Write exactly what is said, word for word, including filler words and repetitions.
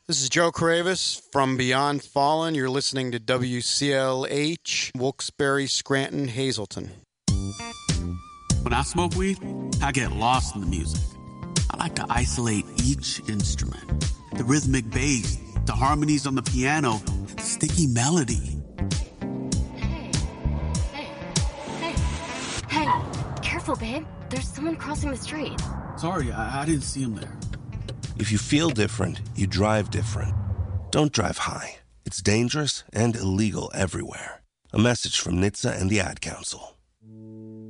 This is Joe Caravis from Beyond Fallen. You're listening to W C L H, Wilkes-Barre, Scranton, Hazleton. When I smoke weed, I get lost in the music. I like to isolate each instrument. The rhythmic bass, the harmonies on the piano, the sticky melody. Hey, hey, hey, hey, careful, babe. There's someone crossing the street. Sorry, I, I didn't see him there. If you feel different, you drive different. Don't drive high. It's dangerous and illegal everywhere. A message from N H T S A and the Ad Council.